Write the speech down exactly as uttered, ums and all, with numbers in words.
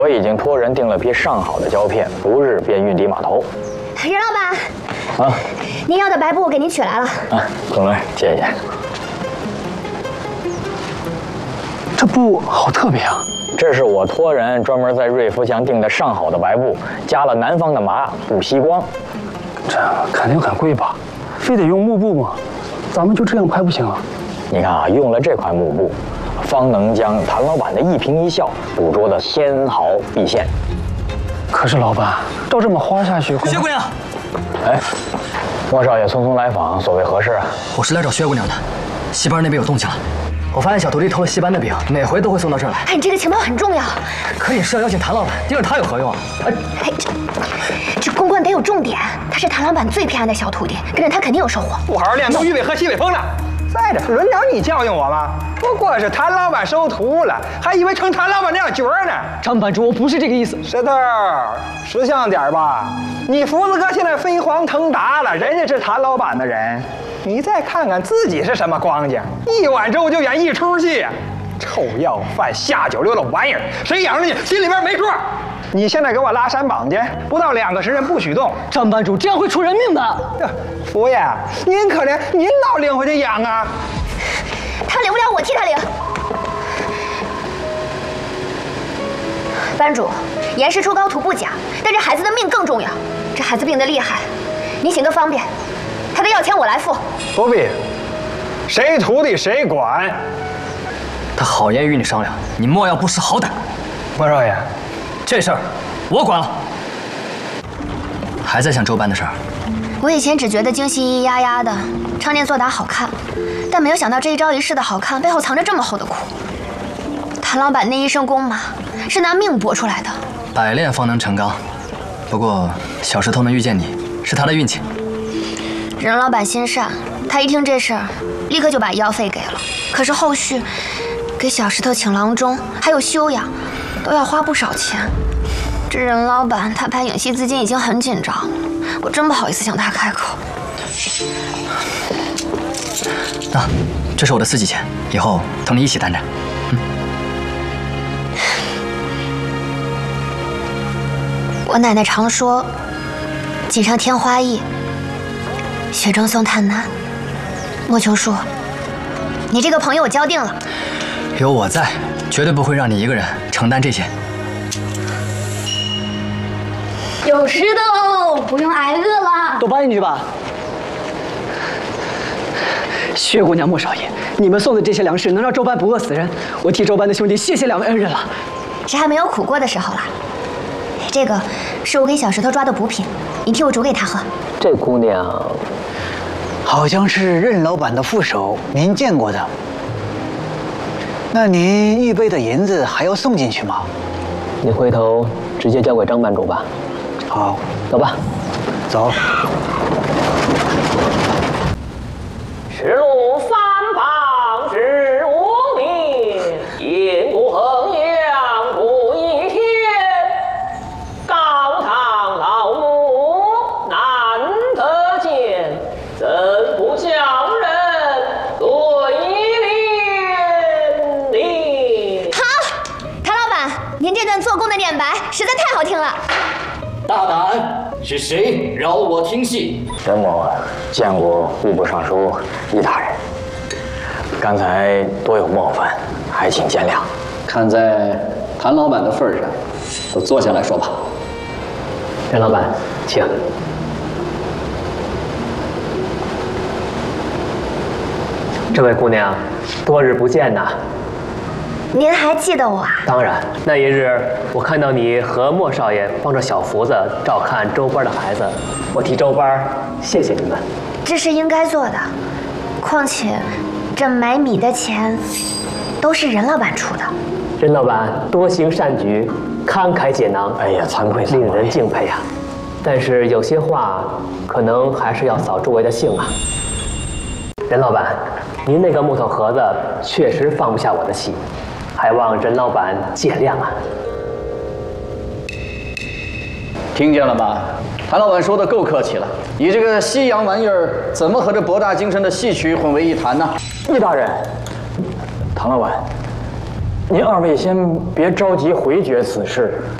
我已经托人订了批上好的胶片，不日便运抵码头。 任老板， 啊， 您要的白布我给您取来了。 啊，总来谢谢。 这布好特别啊！ 这是我托人专门在瑞福祥订的上好的白布，加了南方的麻，不吸光。 这肯定很贵吧？非得用幕布吗？咱们就这样拍不行啊？ 你看啊，用了这块幕布，方能将谭老板的一颦一笑捕捉得纤毫毕现。 可是老板，照这么花下去， 薛姑娘， 哎，莫少爷匆匆来访，所谓何事啊？ 我是来找薛姑娘的，戏班那边有动静了。我发现小徒弟偷了戏班的饼，每回都会送到这儿来。 哎，你这个情报很重要。 可你是要邀请谭老板，盯着他有何用啊？哎， 哎，这这公关得有重点。他是谭老板最偏爱的小徒弟，跟着他肯定有收获。 不好好练功，预备喝西北风了。再者，轮到你教训我吗？不过是谭老板收徒了，还以为成谭老板那样角儿呢。 张版主，我不是这个意思。 石头，识相点吧。你福子哥现在飞黄腾达了，人家是谭老板的人。你再看看自己是什么光景，一碗粥就演一出戏，臭要饭下九流的玩意儿，谁养着你心里边没数。你现在给我拉山绑去，不到两个时辰不许动。 张版主，这样会出人命的。 福爷，您可怜，您老领回去养啊。 他领不了，我替他领。班主，严师出高徒不假，但这孩子的命更重要。这孩子病得厉害，您行个方便，他的药钱我来付。 不必，谁徒弟谁管。 他好言与你商量，你莫要不识好歹。 莫少爷， 这事儿我管了。还在想周班的事儿？ 我以前只觉得京戏咿咿呀呀的，唱念做打好看，但没有想到这一招一式的好看背后藏着这么厚的苦。谭老板那一身功马是拿命搏出来的， 百炼方能成钢。不过小石头能遇见你，是他的运气。 任老板心善，他一听这事儿，立刻就把医药费给了。可是后续给小石头请郎中，还有修养，都要花不少钱。这任老板他拍影戏资金已经很紧张了，我真不好意思向他开口。 那这是我的私己钱，以后同你一起担着。嗯。 我奶奶常说，锦上添花易，雪中送炭难。莫求说，你这个朋友我交定了。 有我在，绝对不会让你一个人承担这些。 有吃的喽，不用挨饿了。 都搬进去吧。薛姑娘、莫少爷，你们送的这些粮食能让周班不饿死人，我替周班的兄弟谢谢两位恩人了。 这还没有苦过的时候了。这个是我给小石头抓的补品，你替我煮给他喝。 这姑娘好像是任老板的副手，您见过的。那您预备的银子还要送进去吗？ 你回头直接交给张班主吧。 好， 走吧。 走。 是路三方是无名，因故衡阳不一天。高堂老母难得见，怎不叫人对联里？ 好，谭老板，您这段做工的念白实在太好听了。 大胆！是谁饶我听戏？ 任某见过户部尚书易大人，刚才多有冒犯，还请见谅。 看在谭老板的份上，都坐下来说吧。任老板，请。 这位姑娘，多日不见呐。 您还记得我啊？ 当然，那一日我看到你和莫少爷帮着小福子照看周班的孩子，我替周班谢谢你们。 这是应该做的，况且这买米的钱都是任老板出的。 任老板多行善举，慷慨解囊， 哎呀，惭愧， 令人敬佩呀。但是有些话可能还是要扫诸位的兴啊。任老板，您那个木头盒子确实放不下我的戏。还望任老板见谅啊！ 听见了吧？谭老板说的够客气了。你这个西洋玩意儿，怎么和这博大精深的戏曲混为一谈呢？ 易大人，唐老板， 您二位先别着急回绝此事。